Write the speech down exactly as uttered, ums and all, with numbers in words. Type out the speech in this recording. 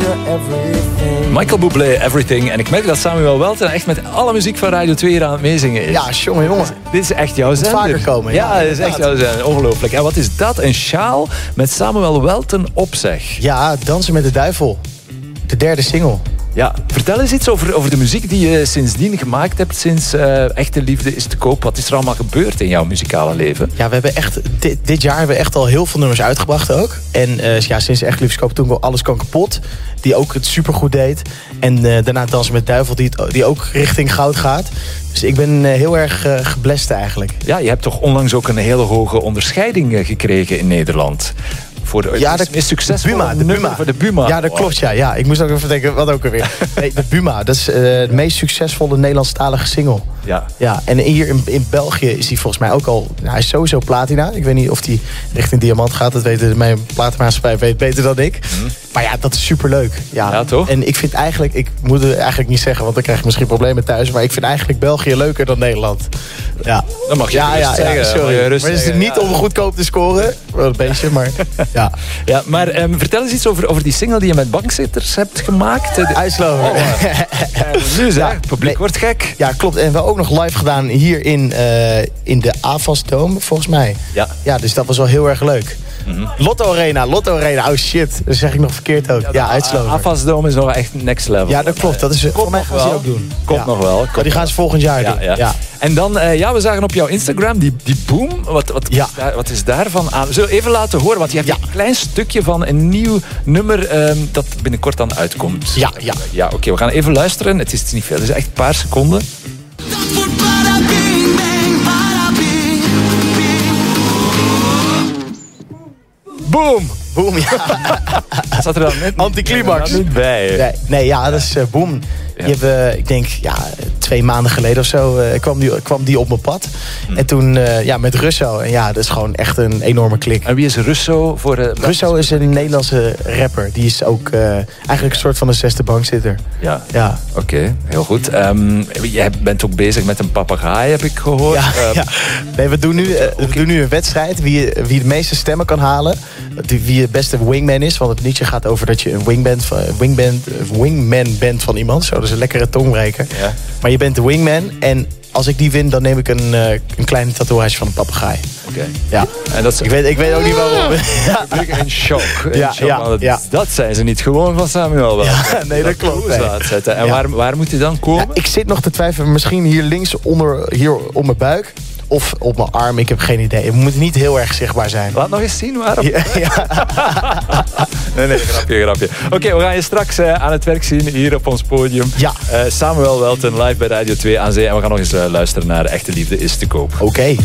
you're everything. Michael Bublé, Everything. En ik merk dat Samuel Welten echt met alle muziek van Radio twee hier aan het meezingen is. Ja, jongen, jongen. Dit is echt jouw zender. vaker komen. Ja, Ja, dit is echt jouw zender. Ongelooflijk. En wat is dat? Een sjaal met Samuel Welten op zich. Ja, Dansen met de Duivel. De derde single. Ja, vertel eens iets over, over de muziek die je sindsdien gemaakt hebt. Sinds uh, Echte Liefde is te koop. Wat is er allemaal gebeurd in jouw muzikale leven? Ja, we hebben echt, dit, dit jaar hebben we echt al heel veel nummers uitgebracht ook. En uh, ja, sinds Echte Liefde is te koop toen Alles Kan Kapot. Die ook het supergoed deed. En uh, daarna Dansen met de Duivel die, die ook richting goud gaat. Dus ik ben uh, heel erg uh, geblest eigenlijk. Ja, je hebt toch onlangs ook een hele hoge onderscheiding uh, gekregen in Nederland. Voor de, ja, de meest succesvolle Buma, de Buma. voor de Buma. Ja, dat klopt, ja. ja. Ik moest ook even denken, wat ook alweer. Nee, de Buma, dat is uh, de meest succesvolle Nederlandstalige single. Ja. Ja, en hier in, in België is hij volgens mij ook al... Nou, hij is sowieso platina. Ik weet niet of hij richting diamant gaat. Dat weten mijn platenmaatschappij weet beter dan ik. Mm. Maar ja, dat is superleuk. Ja. Ja, toch? En ik vind eigenlijk... Ik moet het eigenlijk niet zeggen, want dan krijg ik misschien problemen thuis. Maar ik vind eigenlijk België leuker dan Nederland. Ja. Dan mag je ja, ja, zeggen. Ja, sorry. Je maar het is niet ja. om goedkoop te scoren. Wel een beetje, maar ja. Ja, maar um, vertel eens iets over, over die single die je met bankzitters hebt gemaakt. Uitsloven. Oh, uh, nu zeg, het publiek nee, wordt gek. Ja, klopt. En we hebben ook nog live gedaan hier in, uh, in de A F A S Dome, volgens mij. Ja. Ja, dus dat was wel heel erg leuk. Mm-hmm. Lotto Arena, Lotto Arena. Oh shit, dat zeg ik nog verkeerd ook. Ja, ja Uitsloven. A F A S Dome is nog echt next level. Ja, dat klopt. Dat is voor mij gaan ze ook doen. Komt ja. nog wel. Komt ja, die gaan ze volgend jaar ja, doen. Ja. Ja. En dan, uh, ja, we zagen op jouw Instagram die, die boom. Wat, wat, ja. is daar, wat is daarvan aan? Zullen we even laten horen? Want je hebt ja. een klein stukje van een nieuw nummer um, dat binnenkort dan uitkomt. Ja, ja. Ja, oké. Okay, we gaan even luisteren. Het is, het is niet veel. Het is echt een paar seconden. Boom! Boom, ja. Zat er dan net Anticlimax. niet bij? Nee, nee ja, dat is uh, boom. Ja. Die hebben, ik denk, ja, twee maanden geleden of zo uh, kwam, die, kwam die op mijn pad. Mm. En toen, uh, ja, met Russo. En ja, dat is gewoon echt een enorme klik. En wie is Russo? Voor, uh, Russo is een Nederlandse rapper. Die is ook uh, eigenlijk een soort van een zesde bankzitter. Ja, ja. Oké, okay, heel goed. Um, jij bent ook bezig met een papegaai, heb ik gehoord. Ja, um, ja. Nee, we doen nu, uh, we doen nu een wedstrijd. Wie, wie de meeste stemmen kan halen. Wie het beste wingman is. Want het liedje gaat over dat je een wingman, wingman, wingman bent van iemand. Zo, dat is een lekkere tongbreker. Ja. Maar je bent de wingman. En als ik die win, dan neem ik een, uh, een kleine tatoeage van een papegaai. Oké. Okay. Ja. En dat is... ik, weet, ik weet ook niet waarom. Ja. In shock. In ja, shock. Ja, dat, ja. dat zijn ze niet gewoon van Samuel wel. Ja, nee, dat, dat klopt. Nee. Zetten. En ja. waar, waar moet hij dan komen? Ja, ik zit nog te twijfelen. Misschien hier links onder, hier op mijn buik. Of op mijn arm, ik heb geen idee. Het moet niet heel erg zichtbaar zijn. Laat nog eens zien waarom. Ja, ja. nee, nee, grapje, grapje. Oké, okay, we gaan je straks uh, aan het werk zien hier op ons podium. Ja. Uh, Samuel Welten live bij Radio twee aan Zee. En we gaan nog eens uh, luisteren naar Echte Liefde is te koop. Oké. Okay.